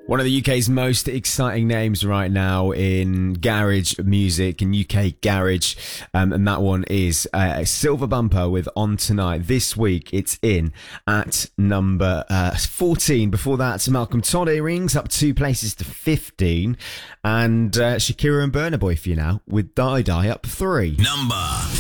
One of the UK's most exciting names right now in garage music, in UK garage, and that one is Silver Bumper with On Tonight. This week it's in at number 14. Before that, Malcolm Todd Earrings up 2 places to 15, and Shakira and Burna Boy for you now with Die Die up 3. Number